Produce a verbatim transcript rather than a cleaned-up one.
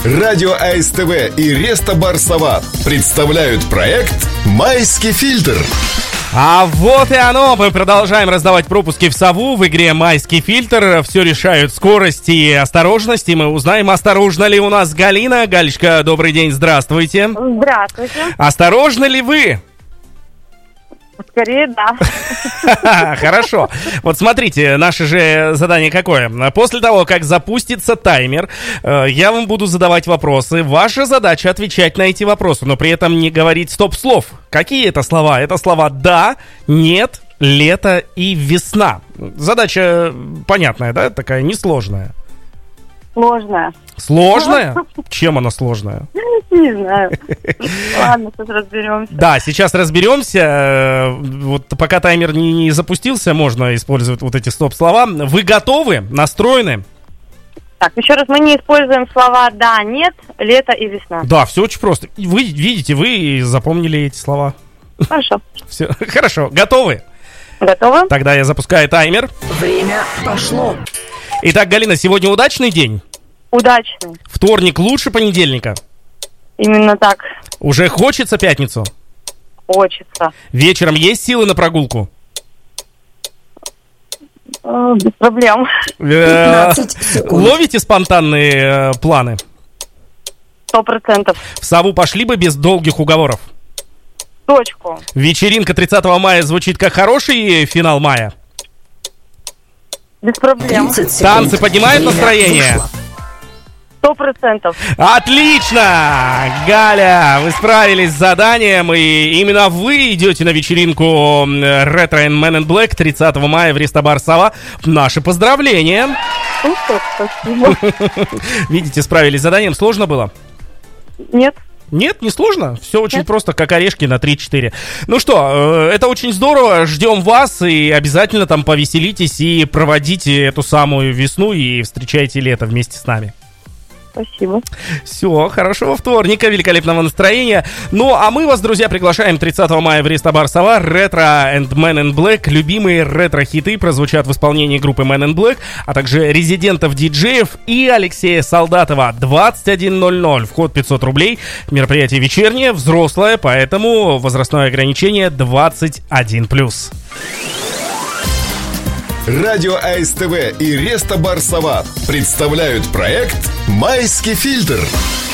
Радио АСТВ и Реста Бар Сава представляют проект «Майский фильтр». А вот и оно, мы продолжаем раздавать пропуски в сову в игре «Майский фильтр». Все решают скорость и осторожность, и мы узнаем, осторожна ли у нас Галина. Галечка, добрый день, здравствуйте. Здравствуйте. Осторожны ли вы? Скорее, да. Хорошо. Вот смотрите, наше же задание какое. После того, как запустится таймер, я вам буду задавать вопросы. Ваша задача отвечать на эти вопросы, но при этом не говорить стоп-слов. Какие это слова? Это слова «да», «нет», «лето» и «весна». Задача понятная, да? Такая несложная. Сложная. Сложная? Чем она сложная? Не знаю. Ладно, сейчас разберемся. Да, сейчас разберемся. Вот пока таймер не, не запустился, можно использовать вот эти стоп-слова. Вы готовы? Настроены? Так, еще раз, мы не используем слова «да», «нет», «лето» и «весна». Да, все очень просто. Вы видите, вы запомнили эти слова. Хорошо. Все, хорошо. Готовы? Готовы? Тогда я запускаю таймер. Время пошло. Итак, Галина, сегодня удачный день? Удачный. Вторник лучше понедельника? Именно так. Уже хочется пятницу? Хочется. Вечером есть силы на прогулку? Э, без проблем. пятнадцать секунд. Ловите спонтанные э, планы? Сто процентов. В сову пошли бы без долгих уговоров? Точку. Вечеринка тридцатого мая звучит как хороший финал мая? Без проблем. тридцать секунд. Танцы поднимают Время настроение? вышло. Сто процентов. Отлично! Галя, вы справились с заданием, и именно вы идете на вечеринку Retro and Men in Black тридцатого мая в Реста Бар Сава. Наши поздравления! Супер, спасибо. Видите, справились с заданием. Сложно было? Нет. Нет, не сложно. Все очень Нет. просто, как орешки на три-четыре. Ну что, э, это очень здорово. Ждем вас и обязательно там повеселитесь и проводите эту самую весну и встречайте лето вместе с нами. Спасибо. Все, хорошего вторника, великолепного настроения. Ну, а мы вас, друзья, приглашаем тридцатого мая в Реста Бар Сава. Retro and Men in Black. Любимые ретро-хиты прозвучат в исполнении группы Men in Black, а также резидентов-диджеев и Алексея Солдатова. двадцать один ноль ноль. Вход пятьсот рублей. Мероприятие вечернее, взрослое, поэтому возрастное ограничение двадцать один плюс. Радио АСТВ и Реста Бар Сава представляют проект «Майский фильтр».